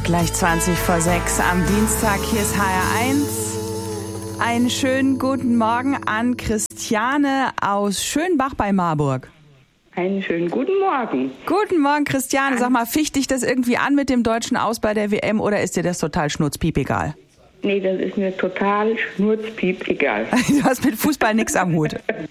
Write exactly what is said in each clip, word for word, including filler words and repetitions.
Gleich zwanzig vor sechs am Dienstag. Hier ist H R eins. Einen schönen guten Morgen an Christiane aus Schönbach bei Marburg. Einen schönen guten Morgen. Guten Morgen, Christiane. Sag mal, ficht dich das irgendwie an mit dem Deutschen Aus bei der W M oder ist dir das total schnurzpiep egal? Nee, das ist mir total schnurzpiep egal. Du hast mit Fußball nichts am Hut.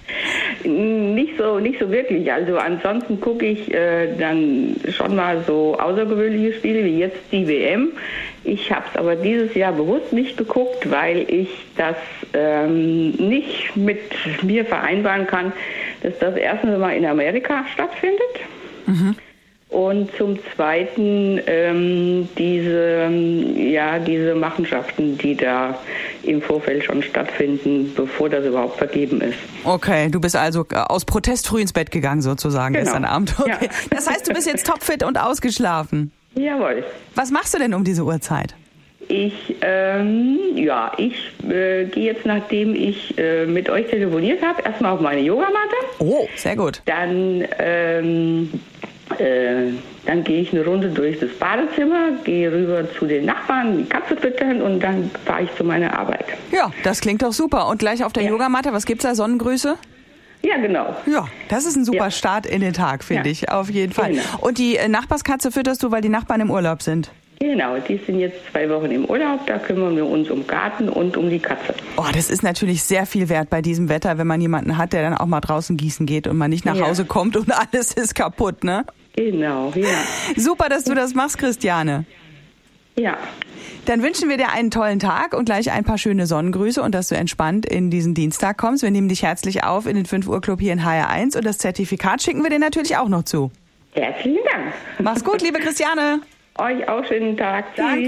Nicht so, nicht so wirklich. Also ansonsten gucke ich äh, dann schon mal so außergewöhnliche Spiele wie jetzt die W M. Ich habe es aber dieses Jahr bewusst nicht geguckt, weil ich das ähm, nicht mit mir vereinbaren kann, dass das erstens mal in Amerika stattfindet. Mhm. Und zum Zweiten ähm, diese, ja, diese Machenschaften, die da im Vorfeld schon stattfinden, bevor das überhaupt vergeben ist. Okay, du bist also aus Protest früh ins Bett gegangen sozusagen genau. Gestern Abend. Okay. Ja. Das heißt, du bist jetzt topfit und ausgeschlafen. Jawohl. Was machst du denn um diese Uhrzeit? Ich, ähm, ja, ich äh, gehe jetzt, nachdem ich äh, mit euch telefoniert habe, erstmal auf meine Yogamatte. Oh, sehr gut. Dann, ähm, äh, dann gehe ich eine Runde durch das Badezimmer, gehe rüber zu den Nachbarn, die Katze füttern und dann fahre ich zu meiner Arbeit. Ja, das klingt doch super. Und gleich auf der ja. Yogamatte, was gibt's da? Sonnengrüße? Ja, genau. Ja, das ist ein super ja. Start in den Tag, finde ja. ich, auf jeden Fall. Genau. Und die äh, Nachbarskatze fütterst du, weil die Nachbarn im Urlaub sind? Genau, die sind jetzt zwei Wochen im Urlaub, da kümmern wir uns um Garten und um die Katze. Oh, das ist natürlich sehr viel wert bei diesem Wetter, wenn man jemanden hat, der dann auch mal draußen gießen geht und man nicht nach ja. Hause kommt und alles ist kaputt, ne? Genau, ja. Super, dass du das machst, Christiane. Ja. Dann wünschen wir dir einen tollen Tag und gleich ein paar schöne Sonnengrüße und dass du entspannt in diesen Dienstag kommst. Wir nehmen dich herzlich auf in den fünf Uhr Club hier in H R eins und das Zertifikat schicken wir dir natürlich auch noch zu. Herzlichen Dank. Mach's gut, liebe Christiane. Euch auch schönen Tag. Danke. Tschüss.